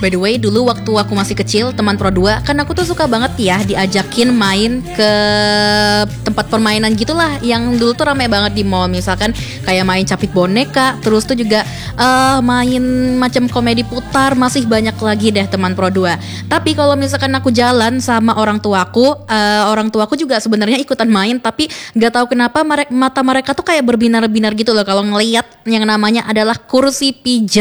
By the way, dulu waktu aku masih kecil, teman Pro 2, kan aku tuh suka banget ya diajakin main ke tempat permainan gitulah, yang dulu tuh rame banget di mall. Misalkan kayak main capit boneka, terus tuh juga main macam komedi putar, masih banyak lagi deh teman Pro 2. Tapi kalau misalkan aku jalan sama orang tuaku juga sebenarnya ikutan main, tapi nggak tahu kenapa mata mereka tuh kayak berbinar-binar gitu loh kalau ngelihat yang namanya adalah kursi pijat.